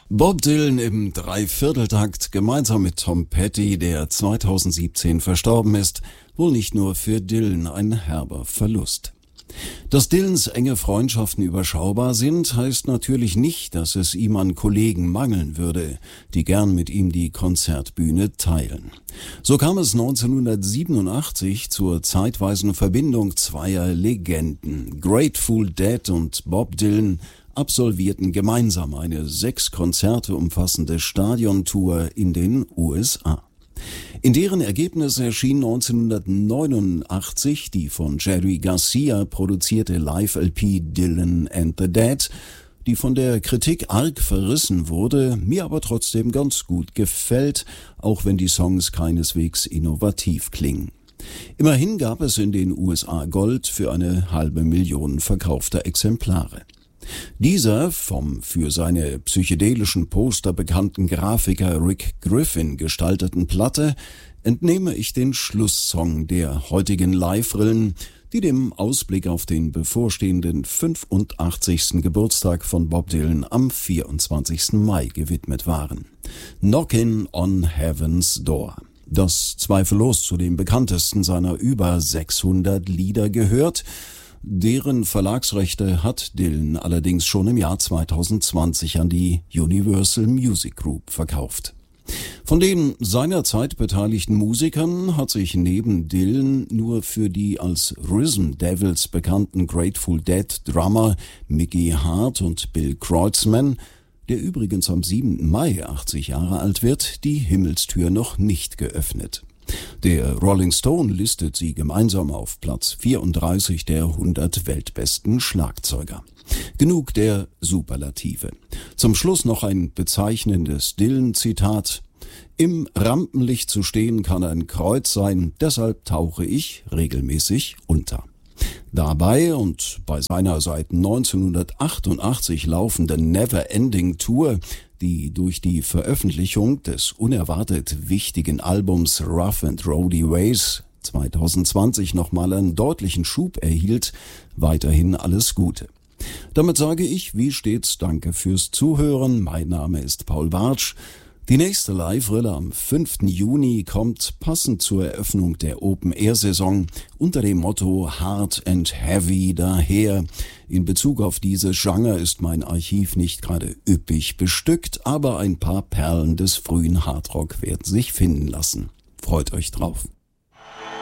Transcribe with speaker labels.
Speaker 1: Bob Dylan im Dreivierteltakt gemeinsam mit Tom Petty, der 2017 verstorben ist, wohl nicht nur für Dylan ein herber Verlust. Dass Dylans enge Freundschaften überschaubar sind, heißt natürlich nicht, dass es ihm an Kollegen mangeln würde, die gern mit ihm die Konzertbühne teilen. So kam es 1987 zur zeitweisen Verbindung zweier Legenden. Grateful Dead und Bob Dylan absolvierten gemeinsam eine 6 Konzerte umfassende Stadiontour in den USA. In deren Ergebnis erschien 1989 die von Jerry Garcia produzierte Live-LP Dylan and the Dead, die von der Kritik arg verrissen wurde, mir aber trotzdem ganz gut gefällt, auch wenn die Songs keineswegs innovativ klingen. Immerhin gab es in den USA Gold für 500.000 verkaufter Exemplare. Dieser vom für seine psychedelischen Poster bekannten Grafiker Rick Griffin gestalteten Platte entnehme ich den Schlusssong der heutigen Live-Rillen, die dem Ausblick auf den bevorstehenden 85. Geburtstag von Bob Dylan am 24. Mai gewidmet waren. Knockin' on Heaven's Door, das zweifellos zu den bekanntesten seiner über 600 Lieder gehört. Deren Verlagsrechte hat Dylan allerdings schon im Jahr 2020 an die Universal Music Group verkauft. Von den seinerzeit beteiligten Musikern hat sich neben Dylan nur für die als Rhythm Devils bekannten Grateful Dead Drummer Mickey Hart und Bill Kreutzmann, der übrigens am 7. Mai 80 Jahre alt wird, die Himmelstür noch nicht geöffnet. Der Rolling Stone listet sie gemeinsam auf Platz 34 der 100 weltbesten Schlagzeuger. Genug der Superlative. Zum Schluss noch ein bezeichnendes Dylan-Zitat. Im Rampenlicht zu stehen kann ein Kreuz sein, deshalb tauche ich regelmäßig unter. Dabei und bei seiner seit 1988 laufenden Never-Ending Tour, die durch die Veröffentlichung des unerwartet wichtigen Albums Rough and Rowdy Ways 2020 nochmal einen deutlichen Schub erhielt, weiterhin alles Gute. Damit sage ich, wie stets, danke fürs Zuhören. Mein Name ist Paul Bartsch. Die nächste Live-Rille am 5. Juni kommt passend zur Eröffnung der Open-Air-Saison unter dem Motto Hard and Heavy daher. In Bezug auf dieses Genre ist mein Archiv nicht gerade üppig bestückt, aber ein paar Perlen des frühen Hardrock werden sich finden lassen. Freut euch drauf.